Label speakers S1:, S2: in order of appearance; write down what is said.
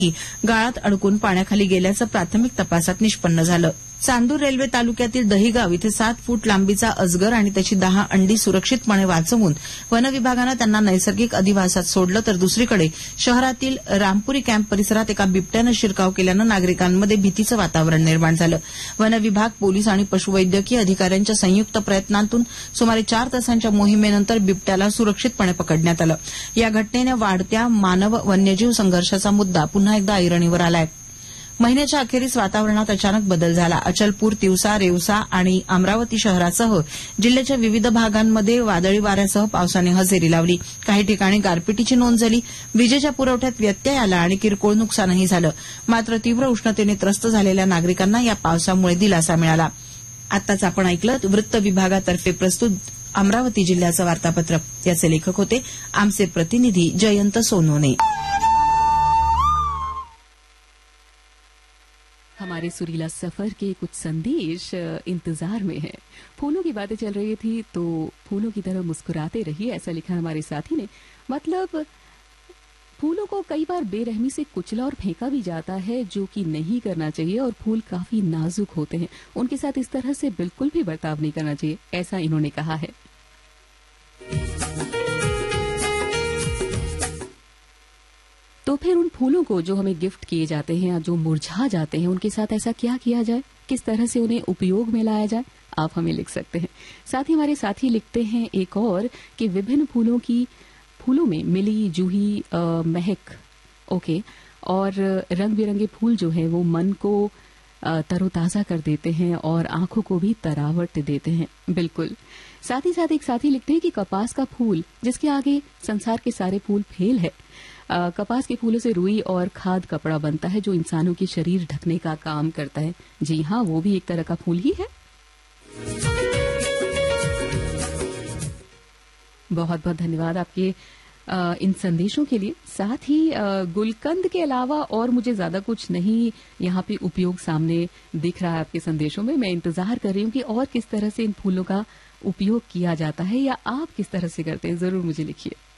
S1: गाळात अडकून पाण्याखाली गेल्याचं प्राथमिक तपासात निष्पन्न झालं. चांदूर रेल्वे तालुक्यातील दहिगाव इथे 7 फूट लांबीचा अजगर आणि त्याची 10 अंडी सुरक्षितपणे वाचवून वनविभागानं त्यांना नैसर्गिक अधिवासात सोडलं, तर दुसरीकडे शहरातील रामपुरी कॅम्प परिसरात एका बिबट्यानं शिरकाव केल्यानं नागरिकांमध्ये भीतीचं वातावरण निर्माण झालं. वनविभाग, पोलीस आणि पशुवैद्यकीय अधिकाऱ्यांच्या संयुक्त प्रयत्नांतून सुमारे 4 तासांच्या मोहिमेनंतर बिबट्याला सुरक्षितपणे पकडण्यात आलं. या घटनेनं वाढत्या मानव वन्यजीव संघर्षाचा मुद्दा पुन्हा एकदा ऐरणीवर आलाय. महिन्याच्या अखेरीस वातावरणात अचानक बदल झाला. अचलपूर, तिवसा, रेवसा आणि अमरावती शहरासह जिल्ह्याच्या विविध भागांमध्ये वादळी वाऱ्यासह पावसाने हजेरी लावली. काही ठिकाणी गारपिटीची नोंद झाली. विजेच्या पुरवठ्यात व्यत्यय आला आणि किरकोळ नुकसानही झालं. मात्र तीव्र उष्णतेने त्रस्त झालेल्या नागरिकांना या पावसामुळे दिलासा मिळाला. आताच आपण ऐकलं वृत्त विभागातर्फे प्रस्तुत अमरावती जिल्ह्याचं वार्तापत्र. याचे लेखक होते आमचे प्रतिनिधी जयंत सोनवणे.
S2: हमारे सुरीला सफर के कुछ संदेश इंतजार में है. फूलों की बातें चल रही थी तो फूलों की तरह मुस्कुराते रहिए, ऐसा लिखा हमारे साथी ने. मतलब फूलों को कई बार बेरहमी से कुचला और फेंका भी जाता है, जो कि नहीं करना चाहिए. और फूल काफी नाजुक होते हैं, उनके साथ इस तरह से बिल्कुल भी बर्ताव नहीं करना चाहिए, ऐसा इन्होंने कहा है. तो फिर उन फूलों को जो हमें गिफ्ट किए जाते हैं या जो मुरझा जाते हैं, उनके साथ ऐसा क्या किया जाए, किस तरह से उन्हें उपयोग में लाया जाए, आप हमें लिख सकते हैं. साथ ही हमारे साथी लिखते हैं एक और कि विभिन्न फूलों में मिली जूही महक ओके और रंग बिरंगे फूल जो है वो मन को तरोताजा कर देते हैं और आंखों को भी तरावट देते हैं. बिल्कुल. साथ ही साथ एक साथी लिखते हैं कि कपास का फूल जिसके आगे संसार के सारे फूल फेल है. कपास के फूलों से रुई और खाद कपड़ा बनता है जो इंसानों की शरीर ढकने का काम करता है. जी हाँ, वो भी एक तरह का फूल ही है. बहुत बहुत धन्यवाद आपके इन संदेशों के लिए. साथ ही गुलकंद के अलावा और मुझे ज्यादा कुछ नहीं यहाँ पे उपयोग सामने दिख रहा है आपके संदेशों में. मैं इंतजार कर रही हूँ कि और किस तरह से इन फूलों का उपयोग किया जाता है या आप किस तरह से करते हैं, जरूर मुझे लिखिए.